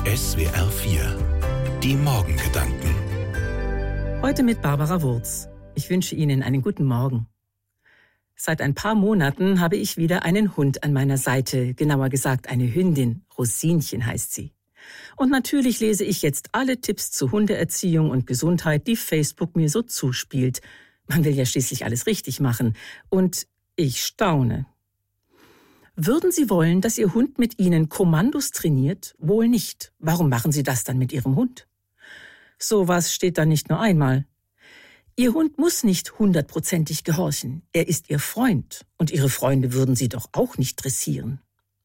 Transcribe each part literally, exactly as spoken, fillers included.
S W R vier. Die Morgengedanken. Heute mit Barbara Wurz. Ich wünsche Ihnen einen guten Morgen. Seit ein paar Monaten habe ich wieder einen Hund an meiner Seite, genauer gesagt eine Hündin. Rosinchen heißt sie. Und natürlich lese ich jetzt alle Tipps zu Hundeerziehung und Gesundheit, die Facebook mir so zuspielt. Man will ja schließlich alles richtig machen. Und ich staune. Würden Sie wollen, dass Ihr Hund mit Ihnen Kommandos trainiert? Wohl nicht. Warum machen Sie das dann mit Ihrem Hund? Sowas steht da nicht nur einmal. Ihr Hund muss nicht hundertprozentig gehorchen. Er ist Ihr Freund. Und Ihre Freunde würden Sie doch auch nicht dressieren.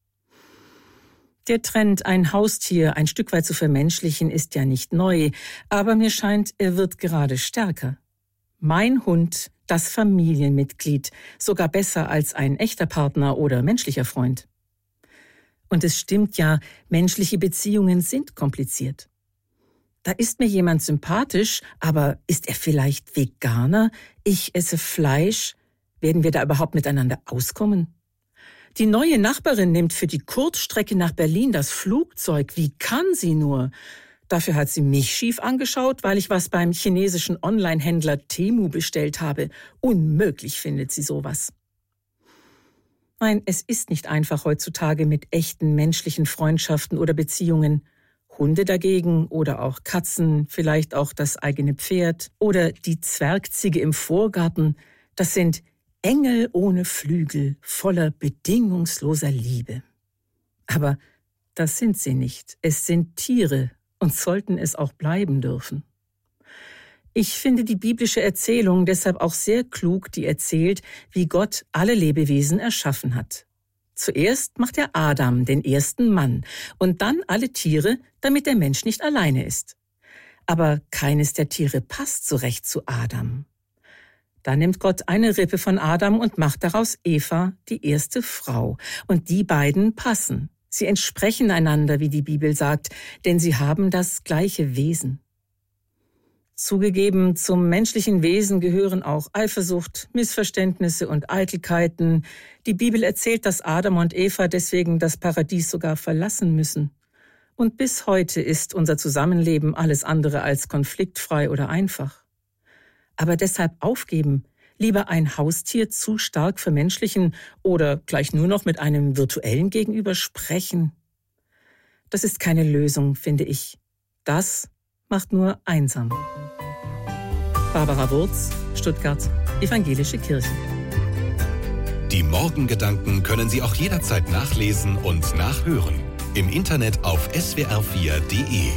Der Trend, ein Haustier ein Stück weit zu vermenschlichen, ist ja nicht neu. Aber mir scheint, er wird gerade stärker. Mein Hund, das Familienmitglied, sogar besser als ein echter Partner oder menschlicher Freund. Und es stimmt ja, menschliche Beziehungen sind kompliziert. Da ist mir jemand sympathisch, aber ist er vielleicht Veganer? Ich esse Fleisch. Werden wir da überhaupt miteinander auskommen? Die neue Nachbarin nimmt für die Kurzstrecke nach Berlin das Flugzeug. Wie kann sie nur? Dafür hat sie mich schief angeschaut, weil ich was beim chinesischen Online-Händler Temu bestellt habe. Unmöglich findet sie sowas. Nein, es ist nicht einfach heutzutage mit echten menschlichen Freundschaften oder Beziehungen. Hunde dagegen oder auch Katzen, vielleicht auch das eigene Pferd oder die Zwergziege im Vorgarten, das sind Engel ohne Flügel, voller bedingungsloser Liebe. Aber das sind sie nicht. Es sind Tiere und sollten es auch bleiben dürfen. Ich finde die biblische Erzählung deshalb auch sehr klug, die erzählt, wie Gott alle Lebewesen erschaffen hat. Zuerst macht er Adam, den ersten Mann, und dann alle Tiere, damit der Mensch nicht alleine ist. Aber keines der Tiere passt so recht zu Adam. Da nimmt Gott eine Rippe von Adam und macht daraus Eva, die erste Frau. Und die beiden passen. Sie entsprechen einander, wie die Bibel sagt, denn sie haben das gleiche Wesen. Zugegeben, zum menschlichen Wesen gehören auch Eifersucht, Missverständnisse und Eitelkeiten. Die Bibel erzählt, dass Adam und Eva deswegen das Paradies sogar verlassen müssen. Und bis heute ist unser Zusammenleben alles andere als konfliktfrei oder einfach. Aber deshalb aufgeben, lieber ein Haustier zu stark vermenschlichen oder gleich nur noch mit einem virtuellen Gegenüber sprechen. Das ist keine Lösung, finde ich. Das macht nur einsam. Barbara Wurz, Stuttgart, Evangelische Kirche. Die Morgengedanken können Sie auch jederzeit nachlesen und nachhören. Im Internet auf S W R vier Punkt de.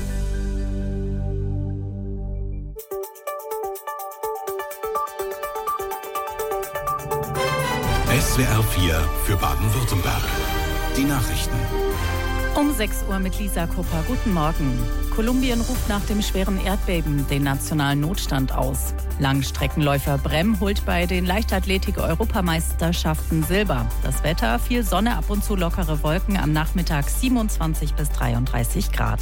S W R vier für Baden-Württemberg. Die Nachrichten. Um sechs Uhr mit Lisa Kupper. Guten Morgen. Kolumbien ruft nach dem schweren Erdbeben den nationalen Notstand aus. Langstreckenläufer Brem holt bei den Leichtathletik-Europameisterschaften Silber. Das Wetter, viel Sonne, ab und zu lockere Wolken, am Nachmittag siebenundzwanzig bis dreiunddreißig Grad.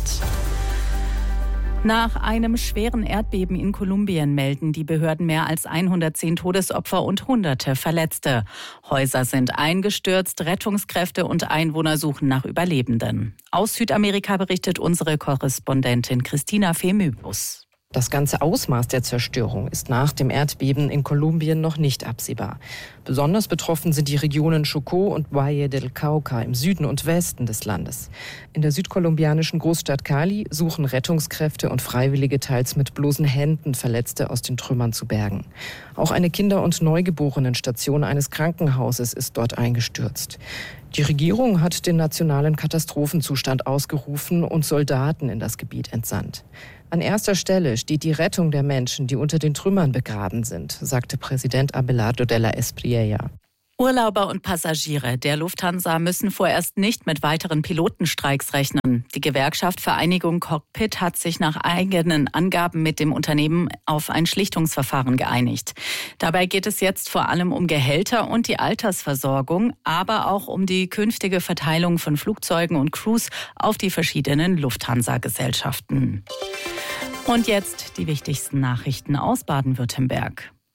Nach einem schweren Erdbeben in Kolumbien melden die Behörden mehr als hundertzehn Todesopfer und Hunderte Verletzte. Häuser sind eingestürzt, Rettungskräfte und Einwohner suchen nach Überlebenden. Aus Südamerika berichtet unsere Korrespondentin Christina Femybus. Das ganze Ausmaß der Zerstörung ist nach dem Erdbeben in Kolumbien noch nicht absehbar. Besonders betroffen sind die Regionen Chocó und Valle del Cauca im Süden und Westen des Landes. In der südkolumbianischen Großstadt Cali suchen Rettungskräfte und Freiwillige teils mit bloßen Händen Verletzte aus den Trümmern zu bergen. Auch eine Kinder- und Neugeborenenstation eines Krankenhauses ist dort eingestürzt. Die Regierung hat den nationalen Katastrophenzustand ausgerufen und Soldaten in das Gebiet entsandt. An erster Stelle steht die Rettung der Menschen, die unter den Trümmern begraben sind, sagte Präsident Abelardo de la Espriella. Urlauber und Passagiere der Lufthansa müssen vorerst nicht mit weiteren Pilotenstreiks rechnen. Die Gewerkschaft Vereinigung Cockpit hat sich nach eigenen Angaben mit dem Unternehmen auf ein Schlichtungsverfahren geeinigt. Dabei geht es jetzt vor allem um Gehälter und die Altersversorgung, aber auch um die künftige Verteilung von Flugzeugen und Crews auf die verschiedenen Lufthansa-Gesellschaften. Und jetzt die wichtigsten Nachrichten aus Baden-Württemberg.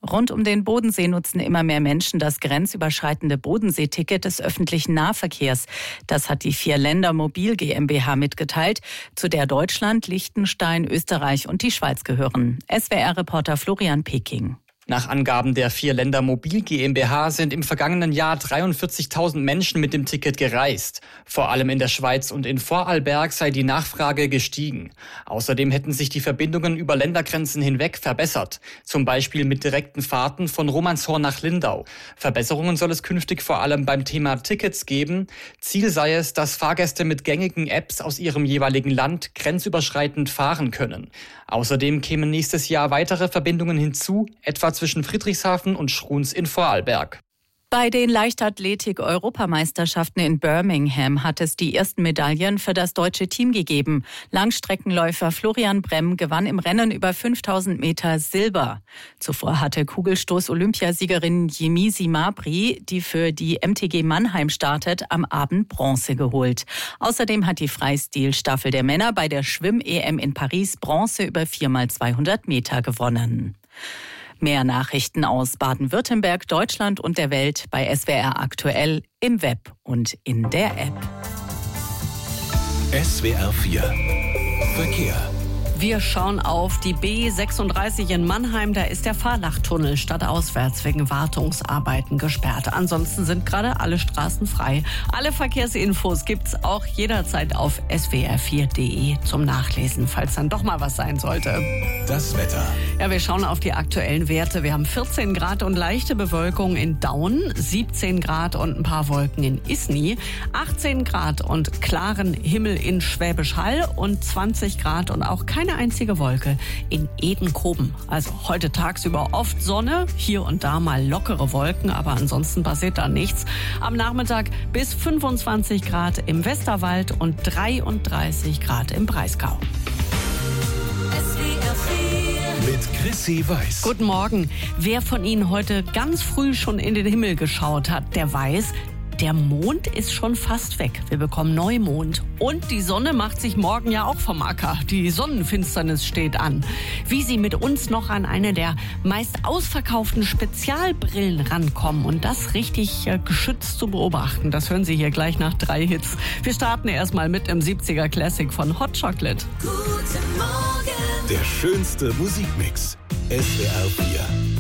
Rund um den Bodensee nutzen immer mehr Menschen das grenzüberschreitende Bodenseeticket des öffentlichen Nahverkehrs. Das hat die Vier-Länder Mobil GmbH mitgeteilt, zu der Deutschland, Liechtenstein, Österreich und die Schweiz gehören. S W R-Reporter Florian Peking. Nach Angaben der Vier-Länder Mobil GmbH sind im vergangenen Jahr dreiundvierzigtausend Menschen mit dem Ticket gereist. Vor allem in der Schweiz und in Vorarlberg sei die Nachfrage gestiegen. Außerdem hätten sich die Verbindungen über Ländergrenzen hinweg verbessert. Zum Beispiel mit direkten Fahrten von Romanshorn nach Lindau. Verbesserungen soll es künftig vor allem beim Thema Tickets geben. Ziel sei es, dass Fahrgäste mit gängigen Apps aus ihrem jeweiligen Land grenzüberschreitend fahren können. Außerdem kämen nächstes Jahr weitere Verbindungen hinzu, etwa zwischen Friedrichshafen und Schruns in Vorarlberg. Bei den Leichtathletik-Europameisterschaften in Birmingham hat es die ersten Medaillen für das deutsche Team gegeben. Langstreckenläufer Florian Bremm gewann im Rennen über fünftausend Meter Silber. Zuvor hatte Kugelstoß-Olympiasiegerin Yemisi Mabry, die für die M T G Mannheim startet, am Abend Bronze geholt. Außerdem hat die Freistil-Staffel der Männer bei der Schwimm-E M in Paris Bronze über vier mal zweihundert Meter gewonnen. Mehr Nachrichten aus Baden-Württemberg, Deutschland und der Welt bei S W R aktuell im Web und in der App. S W R vier Verkehr. Wir schauen auf die B sechsunddreißig in Mannheim. Da ist der Fahrlachtunnel stadtauswärts wegen Wartungsarbeiten gesperrt. Ansonsten sind gerade alle Straßen frei. Alle Verkehrsinfos gibt's auch jederzeit auf S W R vier Punkt de zum Nachlesen, falls dann doch mal was sein sollte. Das Wetter. Ja, wir schauen auf die aktuellen Werte. Wir haben vierzehn Grad und leichte Bewölkung in Daun, siebzehn Grad und ein paar Wolken in Isny, achtzehn Grad und klaren Himmel in Schwäbisch Hall und zwanzig Grad und auch keine einzige Wolke in Edenkoben. Also heute tagsüber oft Sonne, hier und da mal lockere Wolken, aber ansonsten passiert da nichts. Am Nachmittag bis fünfundzwanzig Grad im Westerwald und dreiunddreißig Grad im Breisgau. Mit Chrissy Weiß. Guten Morgen. Wer von Ihnen heute ganz früh schon in den Himmel geschaut hat, der weiß, der Mond ist schon fast weg. Wir bekommen Neumond. Und die Sonne macht sich morgen ja auch vom Acker. Die Sonnenfinsternis steht an. Wie Sie mit uns noch an eine der meist ausverkauften Spezialbrillen rankommen und das richtig äh, geschützt zu beobachten, das hören Sie hier gleich nach drei Hits. Wir starten erstmal mit dem siebziger Classic von Hot Chocolate. Guten Morgen. Der schönste Musikmix. S W R vier.